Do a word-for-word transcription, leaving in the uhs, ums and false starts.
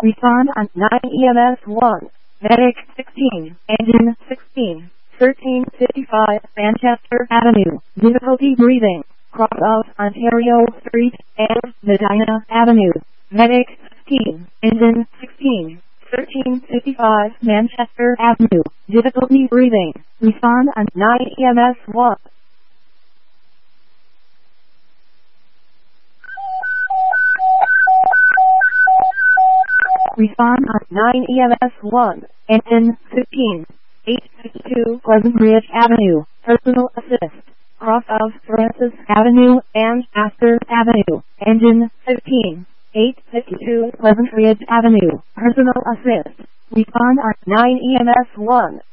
Respond on nine E M S one. Medic sixteen. Engine sixteen. thirteen fifty-five Manchester Avenue. Difficulty breathing. Cross of Ontario Street and Medina Avenue. Medic sixteen. Engine sixteen. thirteen fifty-five Manchester Avenue. Difficulty breathing. Respond on nine E M S one. Respond on nine E M S one. Engine fifteen. eight fifty-two Pleasant Ridge Avenue. Personal assist. Cross of Francis Avenue and Astor Avenue. Engine fifteen. eight fifty-two Pleasant Ridge Avenue. Personal assist. Respond on nine E M S one.